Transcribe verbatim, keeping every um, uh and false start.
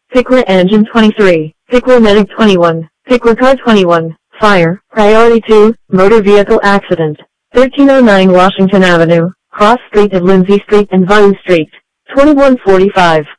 Pickler Engine twenty-three, Pickler Medic twenty-one, Pickler Car twenty-one, Fire, Priority two, Motor Vehicle Accident, thirteen oh nine Washington Avenue, Cross Street of Lindsay Street and Vine Street, twenty-one forty-five.